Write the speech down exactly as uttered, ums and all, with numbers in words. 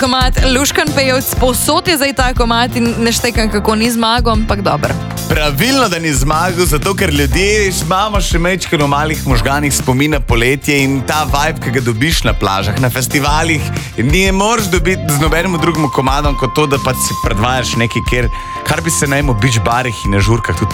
komat, Luškan pevc, povsod je zdaj ta komat in ne štekam, kako ni zmagal, ampak dobro. Pravilno, da ni zmagal, zato ker ljudje imamo še mečkano malih možganih spomina poletje in ta vibe, ki ga dobiš na plažah, na festivalih, ni moraš dobiti z nobenim drugim komadom, kot to, da pa si predvajaš nekaj, kjer, kar bi se najmo beach barih in na žurkah tudi